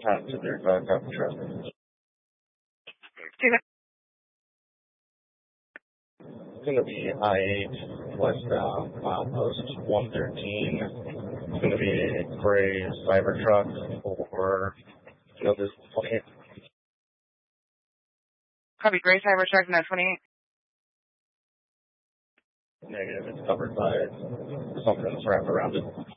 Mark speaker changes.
Speaker 1: to their coffee truck. It's going to be I-8 westbound, milepost 113. It's going to be a gray Cybertruck or this 28.
Speaker 2: Copy, gray Cybertruck 928.
Speaker 1: Negative, it's covered by something that's wrapped around it.